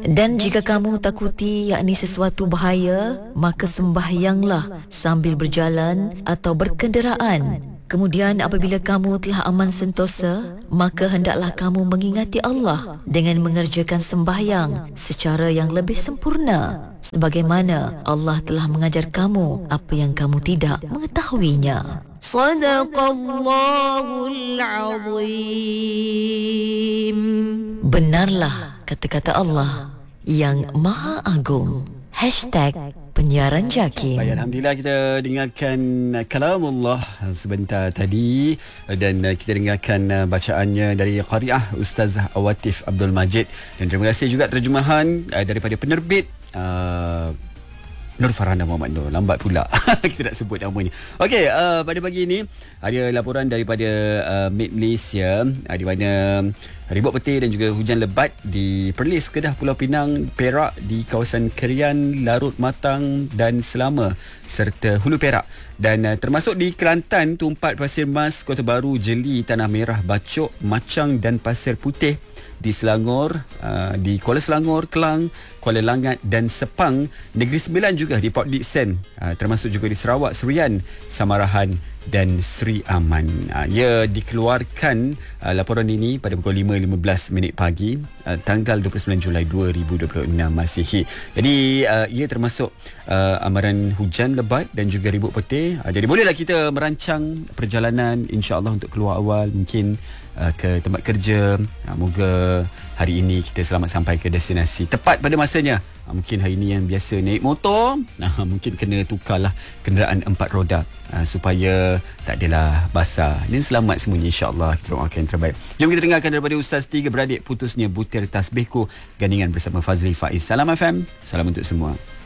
Dan jika kamu takuti yakni sesuatu bahaya, maka sembahyanglah sambil berjalan atau berkenderaan. Kemudian apabila kamu telah aman sentosa, maka hendaklah kamu mengingati Allah dengan mengerjakan sembahyang secara yang lebih sempurna, sebagaimana Allah telah mengajar kamu apa yang kamu tidak mengetahuinya. Sadaqallahul Azim. Benarlah kata-kata Allah yang Maha Agung. #penyiaran Jaki. Baik, Alhamdulillah kita dengarkan kalamullah sebentar tadi, dan kita dengarkan bacaannya dari Qari'ah Ustaz Awatif Abdul Majid, dan terima kasih juga terjemahan daripada penerbit Nur Farhana Muhammad Nur. Lambat pula kita nak sebut namanya. Okey, pada pagi ini ada laporan daripada Mid Malaysia, di mana ribut petir dan juga hujan lebat di Perlis, Kedah, Pulau Pinang, Perak, di kawasan Kerian, Larut, Matang dan Selama serta Hulu Perak, dan termasuk di Kelantan, Tumpat, Pasir Mas, Kota Baru, Jeli, Tanah Merah, Bacok, Macang dan Pasir Putih, di Selangor, di Kuala Selangor, Kelang, Kuala Langat dan Sepang, Negeri Sembilan juga di Port Dickson, termasuk juga di Sarawak, Serian, Samarahan dan Seri Aman. Ia dikeluarkan laporan ini pada pukul 5.15 pagi, tanggal 29 Julai 2026 Masihi. Jadi ia termasuk amaran hujan lebat dan juga ribut petir. Jadi bolehlah kita merancang perjalanan insya-Allah untuk keluar awal, mungkin ke tempat kerja. Moga hari ini kita selamat sampai ke destinasi tepat pada masanya. Mungkin hari ini yang biasa naik motor, mungkin kena tukarlah kenderaan 4 roda supaya tak adalah basah dan selamat semuanya, insya-Allah. Kita doakan yang terbaik. Jom kita dengarkan daripada Ustaz Tiga Beradik putusnya butir tasbihku, gandingan bersama Fazli Faiz. Salam FM, salam untuk semua.